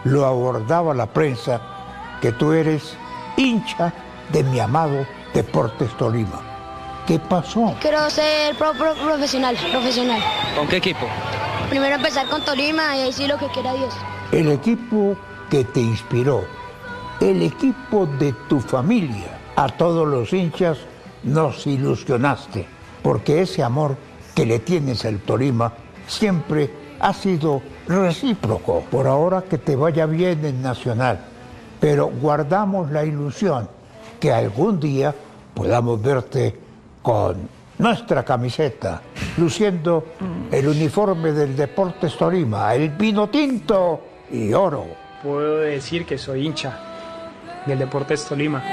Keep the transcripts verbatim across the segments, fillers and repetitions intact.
lo abordaba la prensa, que tú eres hincha de mi amado Deportes Tolima. ¿Qué pasó? Quiero ser pro, pro, profesional, profesional. ¿Con qué equipo? Primero empezar con Tolima y ahí sí lo que quiera Dios. El equipo que te inspiró, el equipo de tu familia. A todos los hinchas nos ilusionaste, porque ese amor que le tienes al Tolima siempre ha sido recíproco. Por ahora que te vaya bien en Nacional, pero guardamos la ilusión que algún día podamos verte con nuestra camiseta, luciendo el uniforme del Deportes Tolima, el vino tinto y oro. Puedo decir que soy hincha del Deportes Tolima.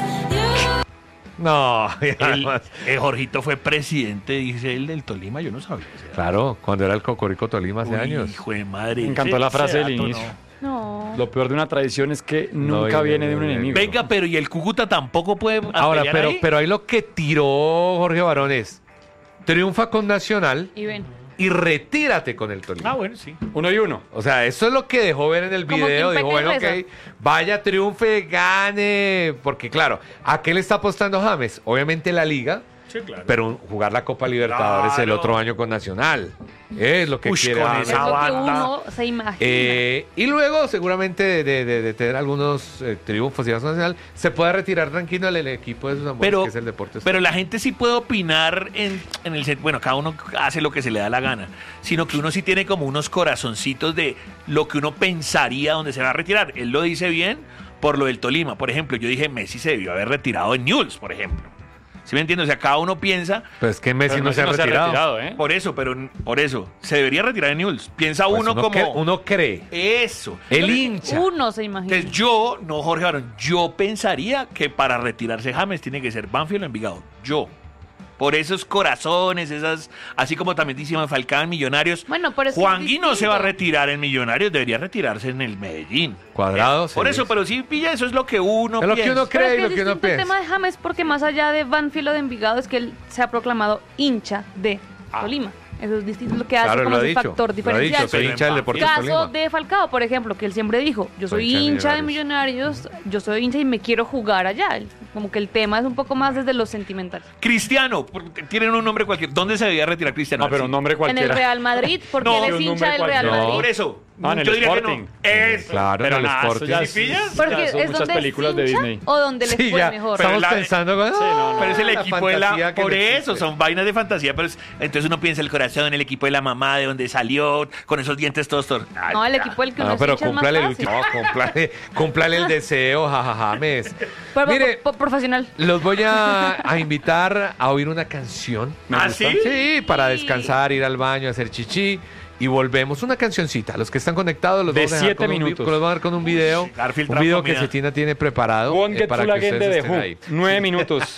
No, el, el Jorgito fue presidente, dice él, del Tolima, yo no sabía. Claro, cuando era el Cocorico Tolima hace Uy, años. Hijo de madre. Me encantó ese, la frase del dato, inicio. No. No. Lo peor de una tradición es que nunca no, viene no, de un no, enemigo. Venga, pero ¿y el Cúcuta tampoco puede Ahora, pero, ahí? pero ahí lo que tiró Jorge Barón es, triunfa con Nacional Y ven. y retírate con el Tolima. Ah, bueno, sí. Uno y uno. O sea, eso es lo que dejó ver en el Como video. quien Dijo, peca y bueno, reza. ok, vaya, triunfe, gane. Porque claro, ¿a qué le está apostando James? Obviamente la Liga, Sí, claro. pero jugar la Copa Libertadores el Claro. otro año con Nacional. Es lo que Ush, quiere con James. esa Es lo que banda. uno se imagina. Eh, y luego, seguramente, de, de- de- de tener algunos eh, triunfos y más nacional, se puede retirar tranquilo el, el equipo de sus amores, Pero, que es el Deportes. pero la gente sí puede opinar en, en el set. Bueno, cada uno hace lo que se le da la gana. Sino que uno sí tiene como unos corazoncitos de lo que uno pensaría donde se va a retirar. Él lo dice bien por lo del Tolima. Por ejemplo, yo dije Messi se debió haber retirado en Newell's, por ejemplo. ¿Sí me entiendes? O sea, cada uno piensa. Pero es que Messi Pero no, Messi se ha no se ha retirado. retirado, ¿eh? Por eso, pero por eso. Se debería retirar en Newell's. Piensa Pues uno, uno como. cre- uno cree. Eso. El hincha. Uno se imagina. Entonces yo, no Jorge Barón, yo pensaría que para retirarse James tiene que ser Banfield o Envigado. Yo. Por esos corazones, esas, así como también decían Falcao en Millonarios. Bueno, pero es que Juangui es no se va a distinto. retirar en Millonarios, debería retirarse en el Medellín. Cuadrado, Eh, Por sí. eso, pero sí pilla, eso es lo que uno Es lo que piensa. uno Pero cree es y que lo es que uno distinto el piensa. tema de James porque más allá de Banfield o de Envigado es que él se ha proclamado hincha de Tolima. Eso es distinto, lo que hace Claro, como lo ha ese dicho. factor Lo ha diferencial. dicho, soy Pero hincha del en Deportes Caso Tolima. de Falcao, por ejemplo, que él siempre dijo, yo soy, Soy hincha de Millonarios, yo soy hincha y me quiero jugar allá. Como que el tema es un poco más desde lo sentimental. Cristiano, porque tienen un nombre cualquier. ¿Dónde se debía retirar Cristiano? No, pero un nombre En cualquiera. el Real Madrid, porque No, él es un hincha nombre del Real cualquiera. Madrid. Por eso. Ah, en el yo diría Sporting. que no. Eso. Claro, Pero en el nada, eso Sporting. ya ¿Sí es, pillas? ya Porque son es muchas donde películas es de hincha Disney. o donde les Sí, fue ya, mejor. Pero estamos la- pensando con- Sí, no, no. Pero es el la equipo de la. fantasía que Por no eso, existe. son vainas de fantasía. Pero es- entonces uno piensa el corazón, el equipo de la mamá, de donde salió, con esos dientes todos tor- Ay, No, el ya. equipo del que uno No, es pero hincha es más cúmplale el fácil. último. No, cúmplale, cúmplale el deseo, jajaja, James. Pero, Mire, po- po- profesional. los voy a, a invitar a oír una canción. ¿Ah, sí? Sí, para descansar, ir al baño, hacer chichi. Y volvemos, una cancioncita. Los que están conectados los De vamos a dejar siete con un vi- minutos. los vamos a dar con un video. Garfield un video Trapomida. que Cetina tiene preparado One eh, Get para Full que Again ustedes de estén The ahí. Who. Nueve minutos.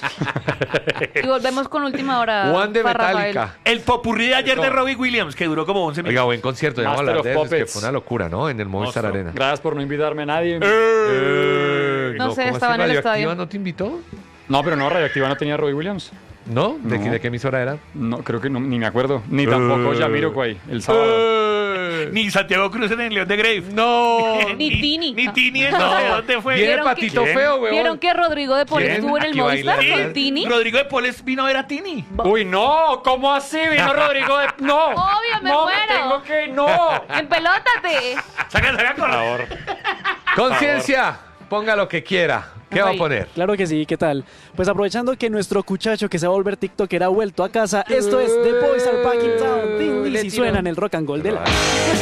Y volvemos con última hora. One de para Rafael. Metallica. El popurrí de ayer de Robbie Williams, que duró como once Oiga, minutos. buen concierto. Ya vamos a Master hablar de of eso. Es que Puppets. fue una locura, ¿no? En el Movistar Monstruo. Arena. Gracias por no invitarme a nadie. Eh, No sé, ¿cómo estaba así, en el Radioactiva estadio. ¿No te invitó? No, pero no, Radioactiva no tenía a Robbie Williams. ¿No? ¿De, No. qué- de qué emisora era? No, creo que no, ni me acuerdo. Ni tampoco Eh. Jamiroquai, el sábado. Eh, Ni Santiago Cruz en el León de Grave. No. Ni Tini. Ni Tini, ¿en dónde, dónde fue? Viene ¿Vieron Patito que- Feo, weón. ¿Vieron que Rodrigo de Paul ¿Quién? estuvo en el Aquí Movistar bailando. con Tini? Rodrigo de Poles vino a ver a Tini. Uy, no, ¿cómo así? Vino Rodrigo de... No. Obvio, me no, muero. tengo que... No. ¡Empelótate! Saca, saca, Por corre. favor. Conciencia, ponga lo que quiera. ¿Qué va a Ay, poner? Claro que sí, ¿qué tal? Pues aprovechando que nuestro cuchacho que se va a volver TikToker ha vuelto a casa, esto es The Boys Are Back in Town. Le Y si tiró. suena en el rock and roll de la...